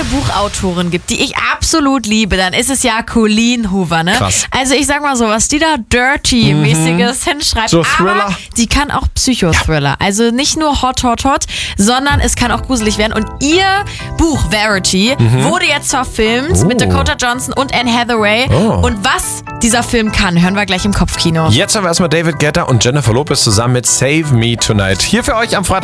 eine Buchautorin gibt, die ich absolut liebe, dann ist es ja Colleen Hoover, ne? Krass. Also ich sag mal so, was die da Dirty-mäßiges hinschreibt, So Thriller. aber die kann auch Psychothriller. Also nicht nur hot, sondern es kann auch gruselig werden. Und ihr Buch Verity wurde jetzt verfilmt mit Dakota Johnson und Anne Hathaway. Und was dieser Film kann, hören wir gleich im Kopfkino. Jetzt haben wir erstmal David Guetta und Jennifer Lopez zusammen mit Save Me Tonight. Hier für euch am Freitag.